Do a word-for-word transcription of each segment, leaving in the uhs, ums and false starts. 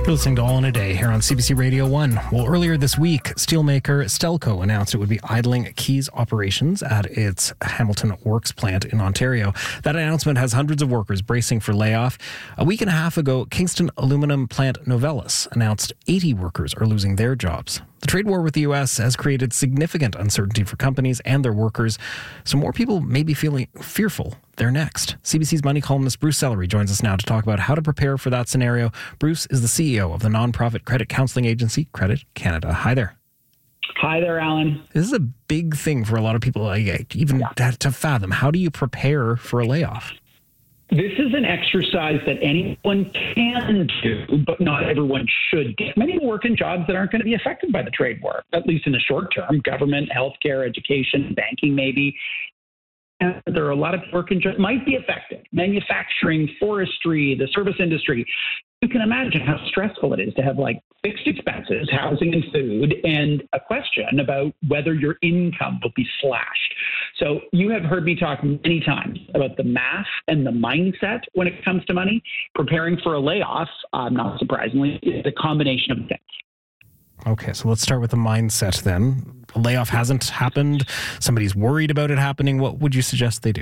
You're listening to All in a Day here on C B C Radio one. Well, earlier this week, steelmaker Stelco announced it would be idling Keys operations at its Hamilton Works plant in Ontario. That announcement has hundreds of workers bracing for layoff. A week and a half ago, Kingston aluminum plant Novelis announced eighty workers are losing their jobs. The trade war with the U S has created significant uncertainty for companies and their workers, so more people may be feeling fearful they're next. C B C's money columnist Bruce Sellery joins us now to talk about how to prepare for that scenario. Bruce is the C E O of the nonprofit credit counseling agency Credit Canada. Hi there. Hi there, Alan. This is a big thing for a lot of people, like, even yeah. to, to fathom. How do you prepare for a layoff? This is an exercise that anyone can do, but not everyone should do. Many work in jobs that aren't going to be affected by the trade war, at least in the short term: government, healthcare, education, banking, maybe. And there are a lot of work in jobs might be affected: manufacturing, forestry, the service industry. You can imagine how stressful it is to have like fixed expenses, housing and food, and a question about whether your income will be slashed. So you have heard me talk many times about the math and the mindset when it comes to money. Preparing for a layoff, uh, not surprisingly, is a combination of things. Okay, so let's start with the mindset then. A layoff hasn't happened. Somebody's worried about it happening. What would you suggest they do?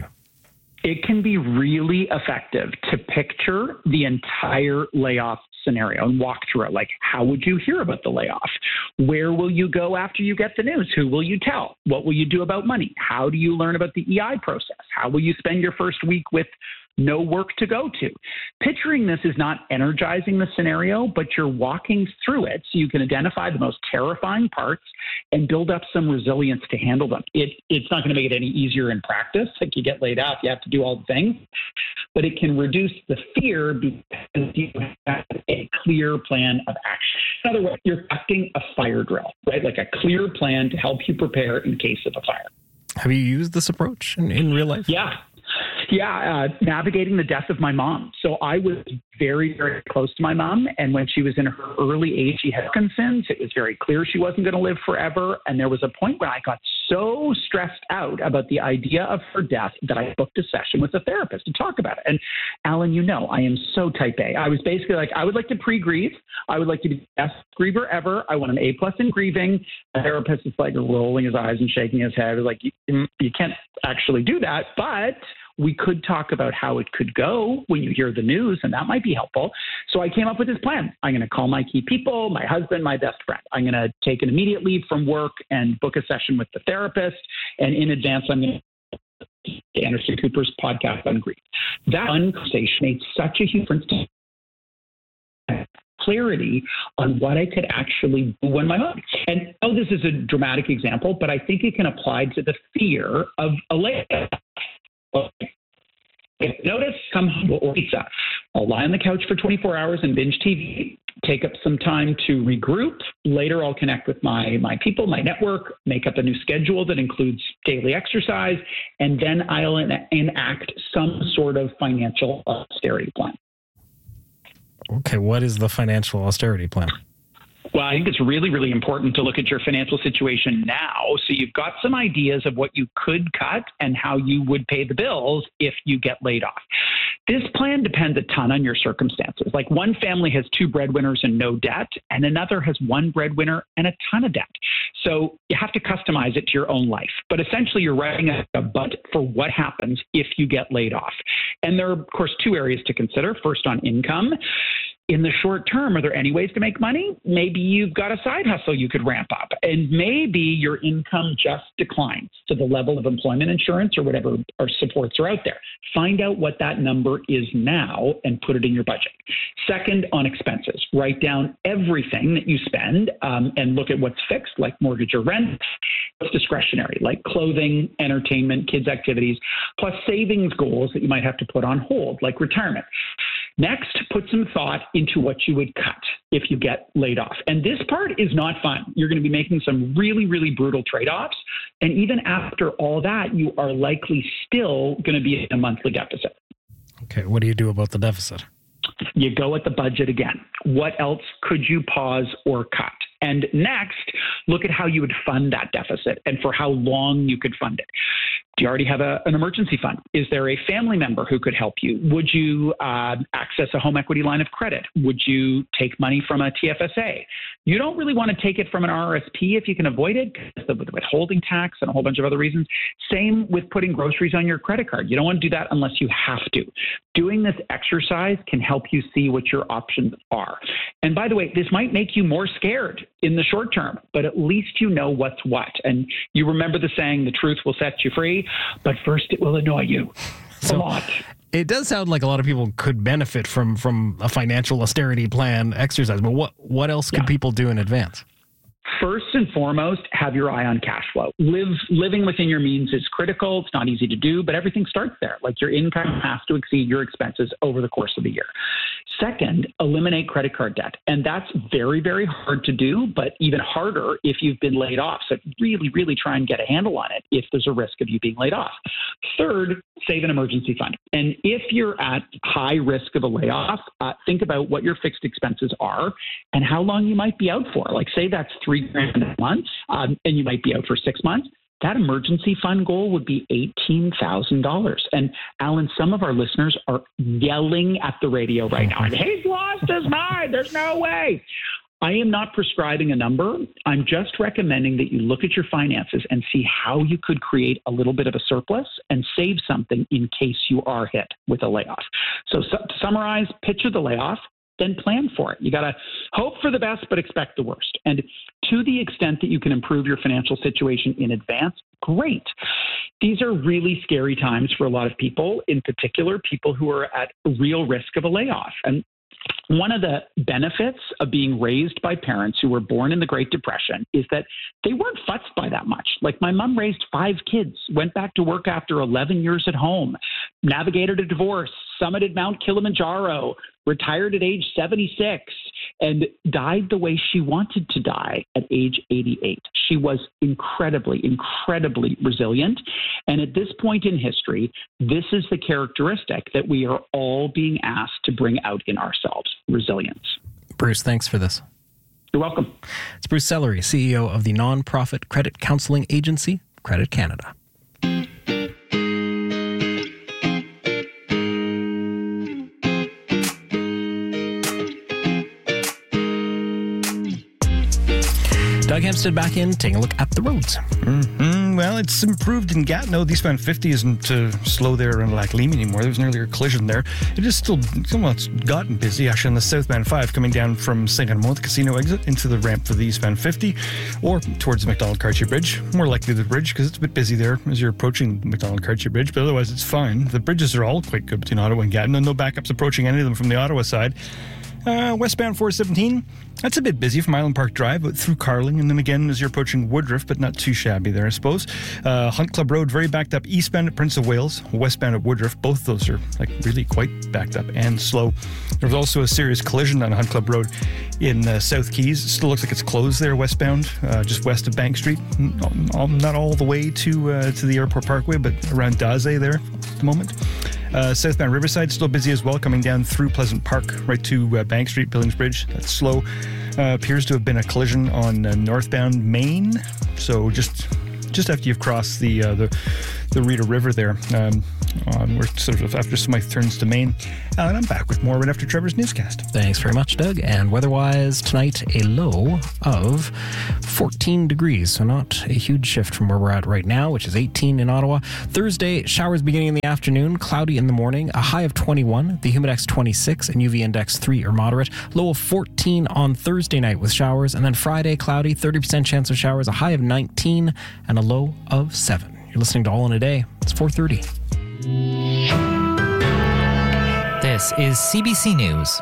It can be really effective to picture the entire layoff scenario and walk through it. Like, how would you hear about the layoff? Where will you go after you get the news? Who will you tell? What will you do about money? How do you learn about the E I process? How will you spend your first week with no work to go to? Picturing this is not energizing the scenario, but you're walking through it so you can identify the most terrifying parts and build up some resilience to handle them. It, it's not going to make it any easier in practice. Like, you get laid off, you have to do all the things, but it can reduce the fear because you have a clear plan of action. In other words, you're conducting a fire drill, right? Like a clear plan to help you prepare in case of a fire. Have you used this approach in, in real life? Yeah. Yeah, uh, navigating the death of my mom. So I was very, very close to my mom. And when she was in her early age, she had Parkinson's. It was very clear she wasn't going to live forever. And there was a point when I got so stressed out about the idea of her death that I booked a session with a therapist to talk about it. And Alan, you know, I am so type A. I was basically like, I would like to pre-grieve. I would like to be the best griever ever. I want an A plus in grieving. The therapist is like rolling his eyes and shaking his head. Like, you, you can't actually do that, but we could talk about how it could go when you hear the news, and that might be helpful. So I came up with this plan. I'm going to call my key people, my husband, my best friend. I'm going to take an immediate leave from work and book a session with the therapist. And in advance, I'm going to Anderson Cooper's podcast on grief. That conversation made such a huge difference to clarity on what I could actually do when my mom. And I know this is a dramatic example, but I think it can apply to the fear of a layoff. If notice, come home or pizza. I'll lie on the couch for twenty-four hours and binge T V, take up some time to regroup. Later, I'll connect with my, my people, my network, make up a new schedule that includes daily exercise, and then I'll en- enact some sort of financial austerity plan. Okay, what is the financial austerity plan? Well, I think it's really, really important to look at your financial situation now. So you've got some ideas of what you could cut and how you would pay the bills if you get laid off. This plan depends a ton on your circumstances. Like, one family has two breadwinners and no debt, and another has one breadwinner and a ton of debt. So you have to customize it to your own life. But essentially, you're writing a budget for what happens if you get laid off. And there are, of course, two areas to consider. First, on income. In the short term, are there any ways to make money? Maybe you've got a side hustle you could ramp up, and maybe your income just declines to the level of employment insurance or whatever our supports are out there. Find out what that number is now and put it in your budget. Second, on expenses, write down everything that you spend um, and look at what's fixed, like mortgage or rent, what's discretionary, like clothing, entertainment, kids' activities, plus savings goals that you might have to put on hold, like retirement. Next, put some thought into what you would cut if you get laid off. And this part is not fun. You're going to be making some really, really brutal trade-offs. And even after all that, you are likely still going to be in a monthly deficit. Okay, what do you do about the deficit? You go at the budget again. What else could you pause or cut? And next, look at how you would fund that deficit and for how long you could fund it. Do you already have a, an emergency fund? Is there a family member who could help you? Would you uh, access a home equity line of credit? Would you take money from a T F S A? You don't really want to take it from an R R S P if you can avoid it, because of the withholding tax and a whole bunch of other reasons. Same with putting groceries on your credit card. You don't want to do that unless you have to. Doing this exercise can help you see what your options are. And by the way, this might make you more scared in the short term, but at least you know what's what. And you remember the saying, the truth will set you free, but first it will annoy you so, a lot. It does sound like a lot of people could benefit from from a financial austerity plan exercise, but what, what else could yeah. people do in advance? First and foremost, have your eye on cash flow. Live, living within your means is critical. It's not easy to do, but everything starts there. Like your income has to exceed your expenses over the course of the year. Second, eliminate credit card debt. And that's very, very hard to do, but even harder if you've been laid off. So really, really try and get a handle on it if there's a risk of you being laid off. Third, save an emergency fund. And if you're at high risk of a layoff, uh, think about what your fixed expenses are and how long you might be out for. Like say that's three grand a month um, and you might be out for six months. That emergency fund goal would be eighteen thousand dollars. And Alan, some of our listeners are yelling at the radio right now. He's lost his mind. There's no way. I am not prescribing a number. I'm just recommending that you look at your finances and see how you could create a little bit of a surplus and save something in case you are hit with a layoff. So, so to summarize, picture the layoff, then plan for it. You got to hope for the best, but expect the worst. And to the extent that you can improve your financial situation in advance, great. These are really scary times for a lot of people, in particular, people who are at real risk of a layoff. And one of the benefits of being raised by parents who were born in the Great Depression is that they weren't futzed by that much. Like my mom raised five kids, went back to work after eleven years at home, navigated a divorce, summited Mount Kilimanjaro, retired at age seventy-six, and died the way she wanted to die at age eighty-eight. She was incredibly, incredibly resilient. And at this point in history, this is the characteristic that we are all being asked to bring out in ourselves, resilience. Bruce, thanks for this. You're welcome. It's Bruce Sellery, C E O of the nonprofit credit counseling agency, Credit Canada. Doug Hempstead back in, taking a look at the roads. Mm-hmm. Well, it's improved in Gatineau. The eastbound fifty isn't uh, slow there around Lac-Leamy anymore. There was an earlier collision there. It is still, well, it's gotten busy actually on the southbound five coming down from Saint-Armand, the casino exit, into the ramp for the eastbound fifty or towards the McDonald-Cartier Bridge. More likely the bridge because it's a bit busy there as you're approaching the McDonald-Cartier Bridge, but otherwise it's fine. The bridges are all quite good between Ottawa and Gatineau. No backups approaching any of them from the Ottawa side. Uh, westbound four seventeen, that's a bit busy from Island Park Drive, but through Carling, and then again as you're approaching Woodruff, but not too shabby there, I suppose. Uh, Hunt Club Road, very backed up. Eastbound at Prince of Wales, westbound at Woodruff. Both those are like really quite backed up and slow. There was also a serious collision on Hunt Club Road in uh, South Keys. It still looks like it's closed there westbound, uh, just west of Bank Street. Not all the way to uh, to the Airport Parkway, but around Daze there at the moment. Uh, southbound Riverside, still busy as well, coming down through Pleasant Park, right to uh, Bank Street, Billings Bridge. That's slow. Uh, appears to have been a collision on uh, northbound Main. So just just after you've crossed the uh, the, the Rita River there, um, um, we're sort of after Smythe turns to Main. Uh, and I'm back with more right after Trevor's newscast. Thanks very much, Doug. And weather-wise, tonight a low of fourteen degrees, so not a huge shift from where we're at right now, which is eighteen in Ottawa. Thursday, showers beginning in the afternoon, cloudy in the morning, a high of twenty-one, the humidex twenty-six, and U V index three or moderate. Low of fourteen on Thursday night with showers, and then Friday, cloudy, thirty percent chance of showers, a high of nineteen, and a low of seven. You're listening to All in a Day. It's four thirty. This is C B C News.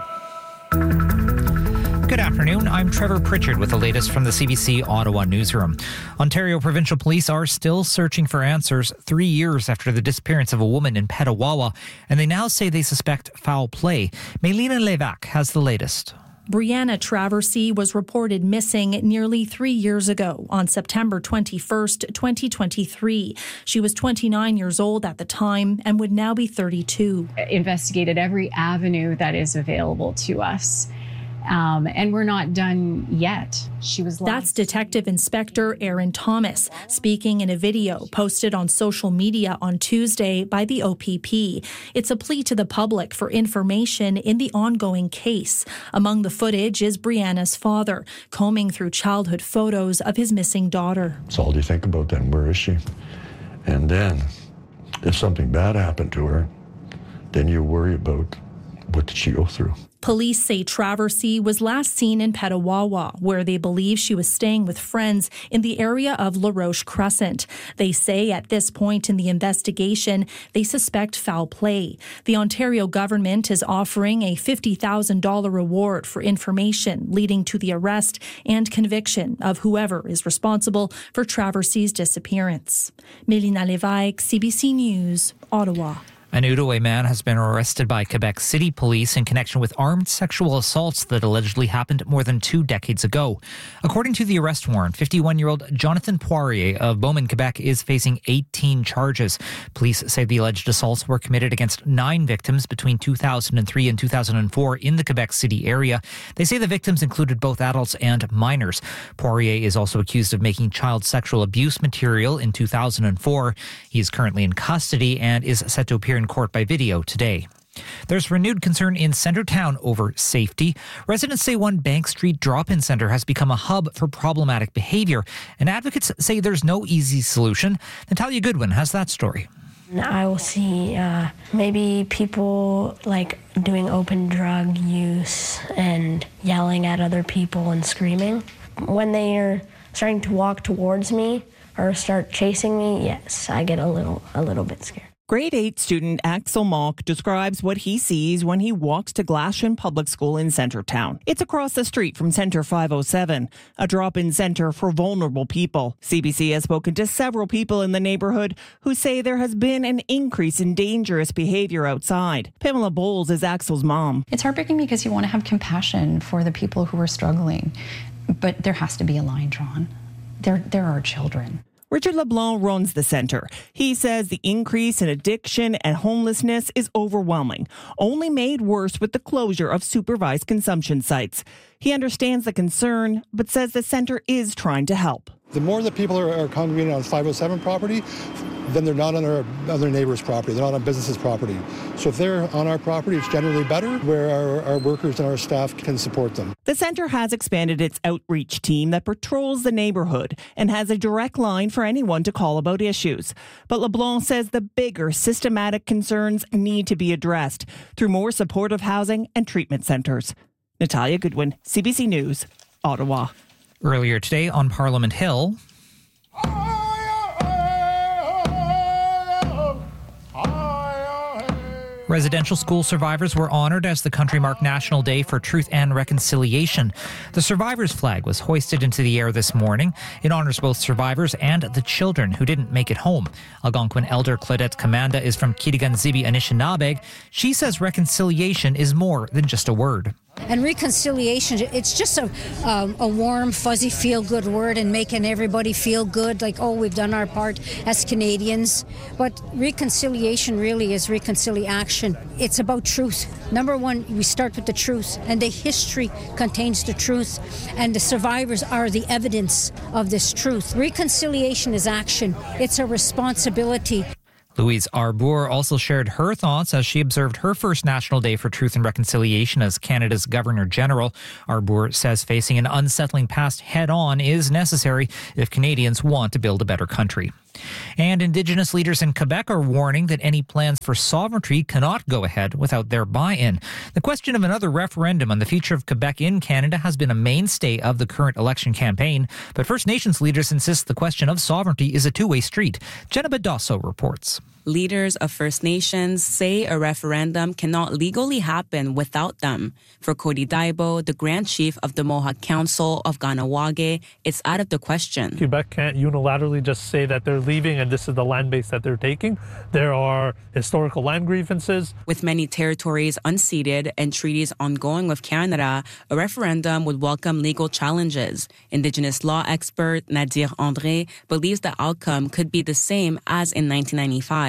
Good afternoon, I'm Trevor Pritchard with the latest from the C B C Ottawa newsroom. Ontario Provincial Police are still searching for answers three years after the disappearance of a woman in Petawawa, and they now say they suspect foul play. Melina Levac has the latest. Brianna Traversy was reported missing nearly three years ago on September twenty-first, twenty twenty-three. She was twenty-nine years old at the time and would now be thirty-two. Investigated every avenue that is available to us. Um, and we're not done yet. She was That's Detective Inspector Aaron Thomas speaking in a video posted on social media on Tuesday by the O P P. It's a plea to the public for information in the ongoing case. Among the footage is Brianna's father combing through childhood photos of his missing daughter. So all you think about then, where is she? And then if something bad happened to her, then you worry about what did she go through. Police say Traversy was last seen in Petawawa, where they believe she was staying with friends in the area of La Roche Crescent. They say at this point in the investigation, they suspect foul play. The Ontario government is offering a fifty thousand dollars reward for information leading to the arrest and conviction of whoever is responsible for Traversy's disappearance. Melina Lévesque, C B C News, Ottawa. An Outaouais man has been arrested by Quebec City Police in connection with armed sexual assaults that allegedly happened more than two decades ago. According to the arrest warrant, fifty-one-year-old Jonathan Poirier of Beaumont, Quebec, is facing eighteen charges. Police say the alleged assaults were committed against nine victims between two thousand three and two thousand four in the Quebec City area. They say the victims included both adults and minors. Poirier is also accused of making child sexual abuse material in two thousand four. He is currently in custody and is set to appear in court by video today. There's renewed concern in Centertown over safety. Residents say one Bank Street drop-in center has become a hub for problematic behavior, and advocates say there's no easy solution. Natalia Goodwin has that story. I will see uh, maybe people like doing open drug use and yelling at other people and screaming. When they are starting to walk towards me or start chasing me, yes, I get a little a little bit scared. Grade eight student Axel Mock describes what he sees when he walks to Glashan Public School in Centertown. It's across the street from Centre five oh seven, a drop-in center for vulnerable people. C B C has spoken to several people in the neighborhood who say there has been an increase in dangerous behavior outside. Pamela Bowles is Axel's mom. It's heartbreaking because you want to have compassion for the people who are struggling, but there has to be a line drawn. There, there are children. Richard LeBlanc runs the center. He says the increase in addiction and homelessness is overwhelming, only made worse with the closure of supervised consumption sites. He understands the concern, but says the center is trying to help. The more that people are, are congregating on five oh seven property, then they're not on our other neighbor's property. They're not on business's property. So if they're on our property, it's generally better where our, our workers and our staff can support them. The center has expanded its outreach team that patrols the neighborhood and has a direct line for anyone to call about issues. But LeBlanc says the bigger systematic concerns need to be addressed through more supportive housing and treatment centers. Natalia Goodwin, C B C News, Ottawa. Earlier today on Parliament Hill, residential school survivors were honored as the country marked National Day for Truth and Reconciliation. The survivors' flag was hoisted into the air this morning. It honors both survivors and the children who didn't make it home. Algonquin elder Claudette Commanda is from Kitigan-Zibi Anishinabeg. She says reconciliation is more than just a word. And reconciliation, it's just a um, a warm, fuzzy, feel-good word and making everybody feel good, like, oh, we've done our part as Canadians. But reconciliation really is reconciliation. It's about truth. Number one, we start with the truth, and the history contains the truth, and the survivors are the evidence of this truth. Reconciliation is action. It's a responsibility. Louise Arbour also shared her thoughts as she observed her first National Day for Truth and Reconciliation as Canada's Governor-General. Arbour says facing an unsettling past head-on is necessary if Canadians want to build a better country. And Indigenous leaders in Quebec are warning that any plans for sovereignty cannot go ahead without their buy-in. The question of another referendum on the future of Quebec in Canada has been a mainstay of the current election campaign, but First Nations leaders insist the question of sovereignty is a two-way street. Jenna Bedosso reports. Leaders of First Nations say a referendum cannot legally happen without them. For Cody Daibo, the Grand Chief of the Mohawk Council of Kahnawake, it's out of the question. Quebec can't unilaterally just say that they're leaving and this is the land base that they're taking. There are historical land grievances. With many territories unceded and treaties ongoing with Canada, a referendum would welcome legal challenges. Indigenous law expert Nadir André believes the outcome could be the same as in nineteen ninety-five.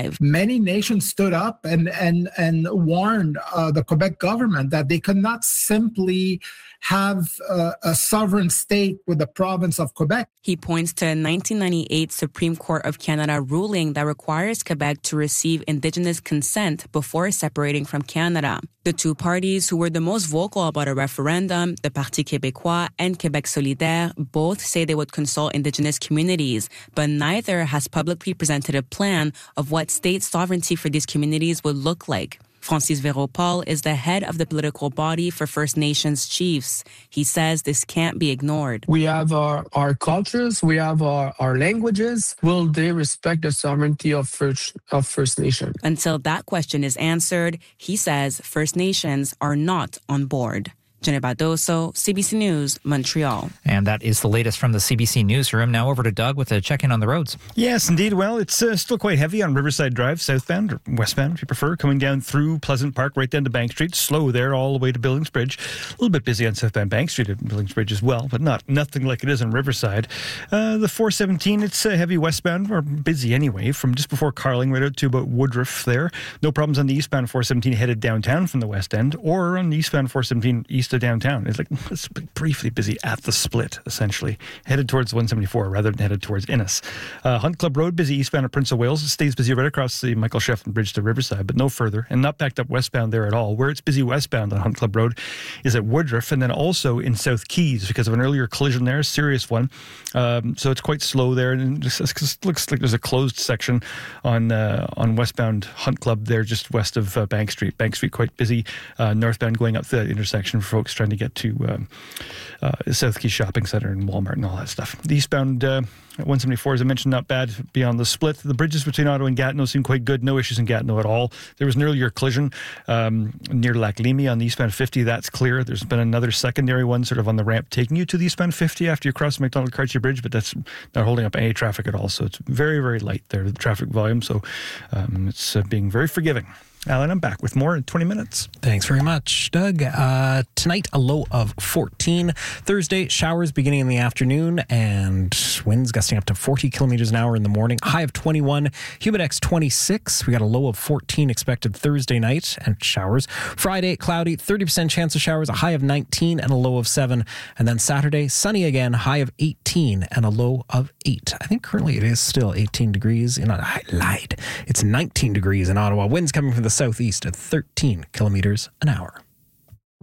five. Many nations stood up and and and warned uh, the Quebec government that they could not simply have uh, a sovereign state with the province of Quebec. He points to a nineteen ninety-eight Supreme Court of Canada ruling that requires Quebec to receive Indigenous consent before separating from Canada. The two parties who were the most vocal about a referendum, the Parti québécois and Québec solidaire, both say they would consult Indigenous communities, but neither has publicly presented a plan of what state sovereignty for these communities would look like. Francis Véro-Paul is the head of the political body for First Nations chiefs. He says this can't be ignored. We have our, our cultures, we have our, our languages. Will they respect the sovereignty of First, of First Nations? Until that question is answered, he says First Nations are not on board. Jenna Badoso, C B C News, Montreal. And that is the latest from the C B C Newsroom. Now over to Doug with a check-in on the roads. Yes, indeed. Well, it's uh, still quite heavy on Riverside Drive, southbound or westbound, if you prefer, coming down through Pleasant Park right down to Bank Street. Slow there all the way to Billings Bridge. A little bit busy on southbound Bank Street at Billings Bridge as well, but not nothing like it is on Riverside. Uh, the four seventeen, it's uh, heavy westbound, or busy anyway, from just before Carling right out to about Woodruff there. No problems on the eastbound four seventeen headed downtown from the west end, or on the eastbound four seventeen east of downtown. It's like it's briefly busy at the split, essentially. Headed towards one seventy-four rather than headed towards Innis. Uh, Hunt Club Road, busy eastbound at Prince of Wales. It stays busy right across the Michael Shefflin Bridge to Riverside, but no further, and not backed up westbound there at all. Where it's busy westbound on Hunt Club Road is at Woodruff, and then also in South Keys because of an earlier collision there, a serious one. Um, so it's quite slow there, and it just looks like there's a closed section on uh, on westbound Hunt Club there, just west of uh, Bank Street. Bank Street quite busy. Uh, northbound going up the intersection for folks trying to get to um, uh, South Keys Shopping Centre and Walmart and all that stuff. The eastbound uh, one seventy-four, as I mentioned, not bad beyond the split. The bridges between Ottawa and Gatineau seem quite good. No issues in Gatineau at all. There was an earlier collision um, near Lac Limi on the eastbound fifty. That's clear. There's been another secondary one sort of on the ramp taking you to the eastbound fifty after you cross the McDonald-Cartier Bridge, but that's not holding up any traffic at all. So it's very, very light there, the traffic volume. So um, it's uh, being very forgiving. Alan, I'm back with more in twenty minutes. Thanks very much, Doug. Uh, tonight, a low of fourteen. Thursday, showers beginning in the afternoon and winds gusting up to forty kilometers an hour in the morning. High of twenty-one. Humidex twenty-six. We got a low of fourteen expected Thursday night and showers. Friday, cloudy, thirty percent chance of showers, a high of nineteen and a low of seven. And then Saturday, sunny again, high of eighteen and a low of eight. I think currently it is still eighteen degrees. In, I lied. It's nineteen degrees in Ottawa. Winds coming from the southeast at thirteen kilometers an hour.